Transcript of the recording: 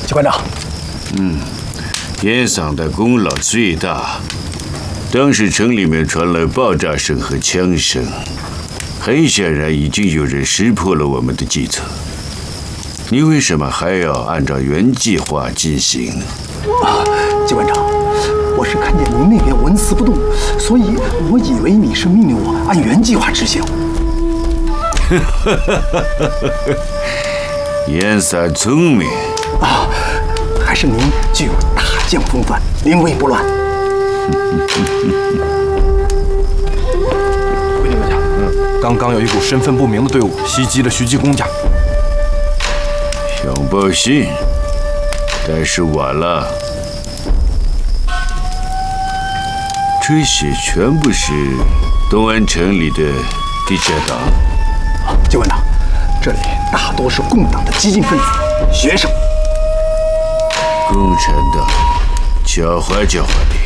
机关长。 严桑的功劳最大。当时城里面传来爆炸声和枪声，很显然已经有人识破了我们的计策。你为什么还要按照原计划进行呢？ 机关长，我是看见您那边纹丝不动，所以我以为你是命令我按原计划执行。 严桑聪明还是您具有大将风范，临危不乱。 回禀阁下，刚刚有一股身份不明的队伍袭击了徐继公家。 想报信，但是晚了。这些全部是东安城里的地下党。 机关长，这里大多是共党的激进分子、学生。 共产党狡猾狡猾的。